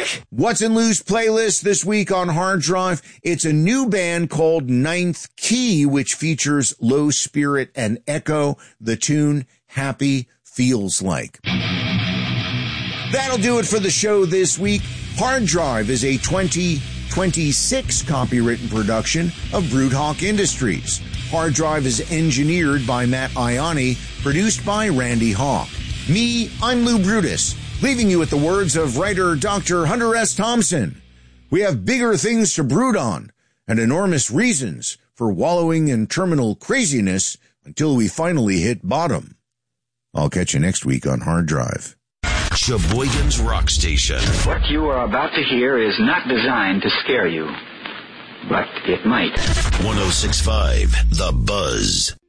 week. What's in Lou's playlist this week on Hard Drive? It's a new band called Ninth Key, which features Low Spirit and Echo. The tune, Happy Feels Like. That'll do it for the show this week. Hard Drive is a 2026 copywritten production of Broodhawk Industries. Hard Drive is engineered by Matt Ianni, produced by Randy Hawk. Me, I'm Lou Brutus, leaving you with the words of writer Dr. Hunter S. Thompson. We have bigger things to brood on and enormous reasons for wallowing in terminal craziness until we finally hit bottom. I'll catch you next week on Hard Drive. Sheboygan's Rock Station. What you are about to hear is not designed to scare you, but it might. 106.5 The Buzz.